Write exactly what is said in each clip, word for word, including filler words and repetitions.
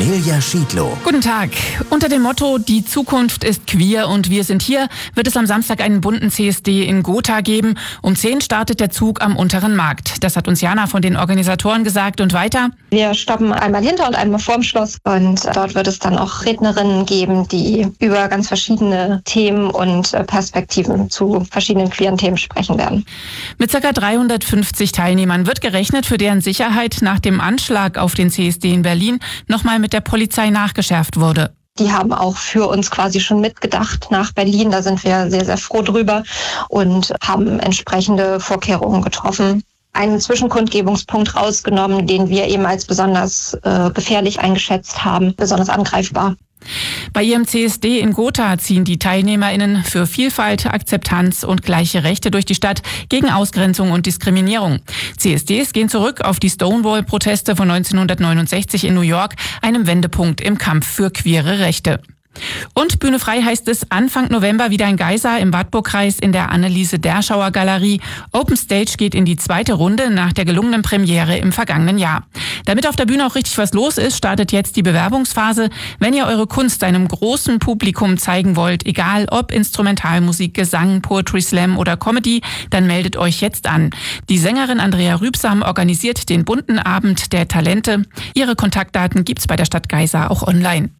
Cornelia Schiedlow. Guten Tag. Unter dem Motto "Die Zukunft ist queer und wir sind hier" wird es am Samstag einen bunten C S D in Gotha geben. Um zehn startet der Zug am Unteren Markt. Das hat uns Jana von den Organisatoren gesagt und weiter. Wir stoppen einmal hinter und einmal vorm Schloss und dort wird es dann auch Rednerinnen geben, die über ganz verschiedene Themen und Perspektiven zu verschiedenen queeren Themen sprechen werden. Mit ca. dreihundertfünfzig Teilnehmern wird gerechnet, für deren Sicherheit nach dem Anschlag auf den C S D in Berlin nochmal mit der Polizei nachgeschärft wurde. Die haben auch für uns quasi schon mitgedacht nach Berlin. Da sind wir sehr, sehr froh drüber und haben entsprechende Vorkehrungen getroffen. Einen Zwischenkundgebungspunkt rausgenommen, den wir eben als besonders äh, gefährlich eingeschätzt haben, besonders angreifbar. Bei ihrem C S D in Gotha ziehen die TeilnehmerInnen für Vielfalt, Akzeptanz und gleiche Rechte durch die Stadt gegen Ausgrenzung und Diskriminierung. C S Ds gehen zurück auf die Stonewall-Proteste von neunzehnhundertneunundsechzig in New York, einem Wendepunkt im Kampf für queere Rechte. Und Bühne frei heißt es Anfang November wieder in Geisa im Wartburgkreis in der Anneliese-Derschauer Galerie. Open Stage geht in die zweite Runde nach der gelungenen Premiere im vergangenen Jahr. Damit auf der Bühne auch richtig was los ist, startet jetzt die Bewerbungsphase. Wenn ihr eure Kunst einem großen Publikum zeigen wollt, egal ob Instrumentalmusik, Gesang, Poetry Slam oder Comedy, dann meldet euch jetzt an. Die Sängerin Andrea Rübsam organisiert den bunten Abend der Talente. Ihre Kontaktdaten gibt's bei der Stadt Geisa auch online.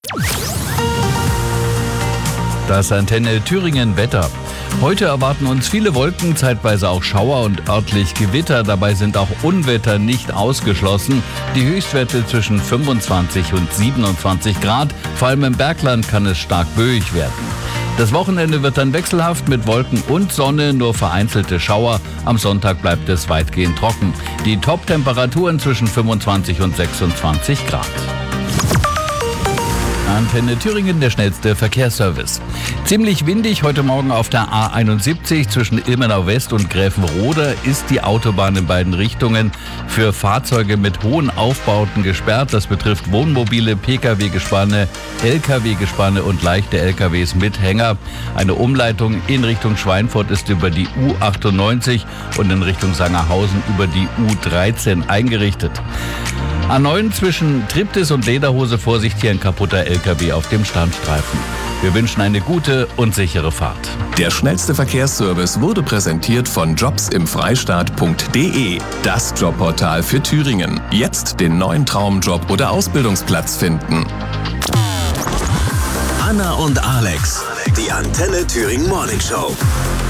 Das Antenne Thüringen Wetter. Heute erwarten uns viele Wolken, zeitweise auch Schauer und örtlich Gewitter. Dabei sind auch Unwetter nicht ausgeschlossen. Die Höchstwerte zwischen fünfundzwanzig und siebenundzwanzig Grad. Vor allem im Bergland kann es stark böig werden. Das Wochenende wird dann wechselhaft mit Wolken und Sonne, nur vereinzelte Schauer. Am Sonntag bleibt es weitgehend trocken. Die Top-Temperaturen zwischen fünfundzwanzig und sechsundzwanzig Grad. Antenne Thüringen, der schnellste Verkehrsservice. Ziemlich windig heute Morgen auf der A einundsiebzig zwischen Ilmenau West und Gräfenroda ist die Autobahn in beiden Richtungen für Fahrzeuge mit hohen Aufbauten gesperrt. Das betrifft Wohnmobile, Pkw-Gespanne, L K W-Gespanne und leichte L K Ws mit Hänger. Eine Umleitung in Richtung Schweinfurt ist über die U achtundneunzig und in Richtung Sangerhausen über die U dreizehn eingerichtet. A neun zwischen Triptis und Lederhose, Vorsicht, hier ein kaputter L K W auf dem Standstreifen. Wir wünschen eine gute und sichere Fahrt. Der schnellste Verkehrsservice wurde präsentiert von jobs im freistaat punkt de, das Jobportal für Thüringen. Jetzt den neuen Traumjob oder Ausbildungsplatz finden. Anna und Alex, die Antenne Thüringen Morning Show.